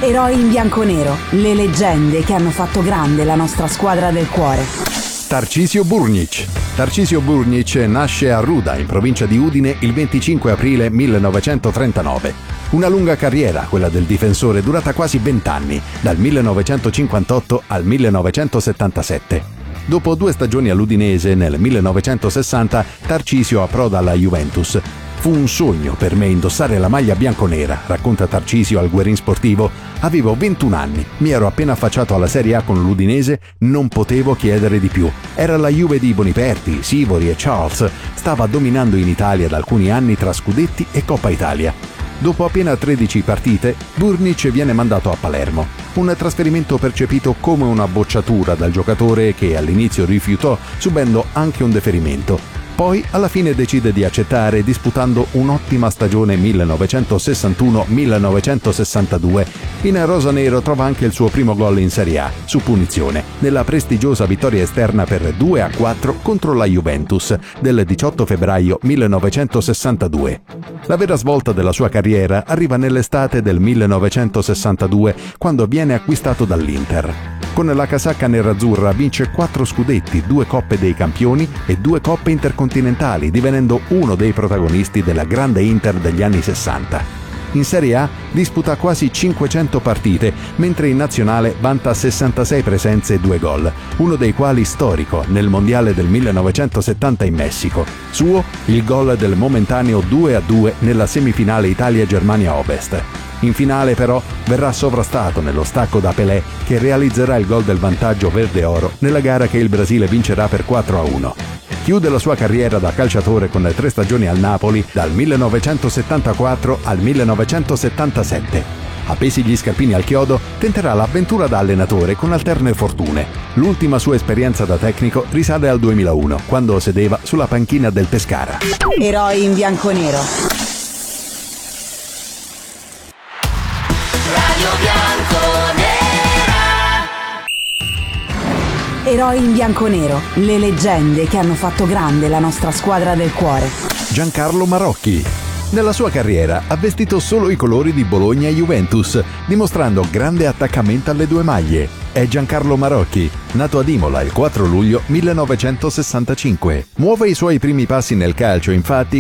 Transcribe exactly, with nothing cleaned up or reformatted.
Eroi in bianconero, le leggende che hanno fatto grande la nostra squadra del cuore. Tarcisio Burnic. Tarcisio Burnic nasce a Ruda, in provincia di Udine, il venticinque aprile millenovecentotrentanove. Una lunga carriera, quella del difensore, durata quasi vent'anni, dal millenovecentocinquantotto al millenovecentosettantasette. Dopo due stagioni all'Udinese, nel millenovecentosessanta, Tarcisio approda alla Juventus. Fu un sogno per me indossare la maglia bianconera, racconta Tarcisio al Guerin Sportivo. Avevo ventuno anni, mi ero appena affacciato alla Serie A con l'Udinese, non potevo chiedere di più. Era la Juve di Boniperti, Sivori e Charles, stava dominando in Italia da alcuni anni tra scudetti e Coppa Italia. Dopo appena tredici partite, Burnic viene mandato a Palermo. Un trasferimento percepito come una bocciatura dal giocatore che all'inizio rifiutò, subendo anche un deferimento. Poi alla fine decide di accettare, disputando un'ottima stagione millenovecentosessantuno millenovecentosessantadue. In rosanero trova anche il suo primo gol in Serie A, su punizione, nella prestigiosa vittoria esterna per due a quattro contro la Juventus del diciotto febbraio millenovecentosessantadue. La vera svolta della sua carriera arriva nell'estate del millenovecentosessantadue, quando viene acquistato dall'Inter. Con la casacca nerazzurra vince quattro scudetti, due Coppe dei Campioni e due Coppe intercontinentali, divenendo uno dei protagonisti della grande Inter degli anni sessanta. In Serie A disputa quasi cinquecento partite, mentre in nazionale vanta sessantasei presenze e due gol, uno dei quali storico nel Mondiale del millenovecentosettanta in Messico. Suo il gol del momentaneo due a due nella semifinale Italia-Germania Ovest. In finale però verrà sovrastato nello stacco da Pelé, che realizzerà il gol del vantaggio verde-oro nella gara che il Brasile vincerà per quattro a uno. Chiude la sua carriera da calciatore con tre stagioni al Napoli dal millenovecentosettantaquattro al millenovecentosettantasette. Appesi gli scarpini al chiodo, tenterà l'avventura da allenatore con alterne fortune. L'ultima sua esperienza da tecnico risale al duemilauno, quando sedeva sulla panchina del Pescara. Eroi in bianconero. Eroi in bianconero, le leggende che hanno fatto grande la nostra squadra del cuore. Giancarlo Marocchi. Nella sua carriera ha vestito solo i colori di Bologna e Juventus, dimostrando grande attaccamento alle due maglie. È Giancarlo Marocchi, nato ad Imola il quattro luglio millenovecentosessantacinque. Muove i suoi primi passi nel calcio, infatti,